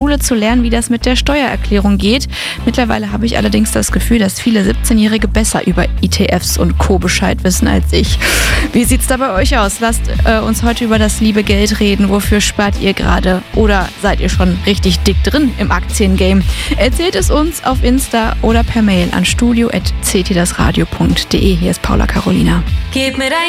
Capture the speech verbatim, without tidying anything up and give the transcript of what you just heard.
Schule zu lernen, wie das mit der Steuererklärung geht. Mittlerweile habe ich allerdings das Gefühl, dass viele siebzehnjährige besser über E T Fs und Co. Bescheid wissen als ich. Wie sieht's da bei euch aus? Lasst äh, uns heute über das liebe Geld reden. Wofür spart ihr gerade? Oder seid ihr schon richtig dick drin im Aktiengame? Erzählt es uns auf Insta oder per Mail an studio at c t das radio punkt d e. Hier ist Paula Carolina. Gib mir dein